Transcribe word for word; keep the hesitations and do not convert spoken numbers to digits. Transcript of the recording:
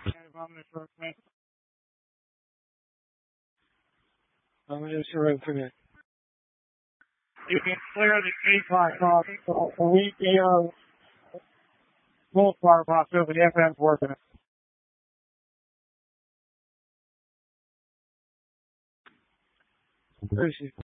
I'm going to surrender for that. You can clear the eight off the weak air full fire box over the F M's working it. Appreciate it.